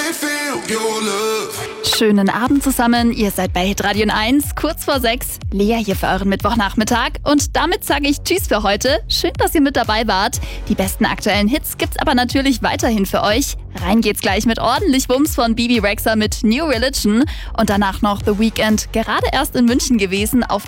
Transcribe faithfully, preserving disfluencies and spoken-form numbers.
Schönen Abend zusammen, ihr seid bei Hitradio eins, kurz vor sechs. Lea hier für euren Mittwochnachmittag und damit sage ich Tschüss für heute. Schön, dass ihr mit dabei wart. Die besten aktuellen Hits gibt's aber natürlich weiterhin für euch. Rein geht's gleich mit ordentlich Wumms von Bebe Rexha mit New Religion und danach noch The Weeknd, gerade erst in München gewesen auf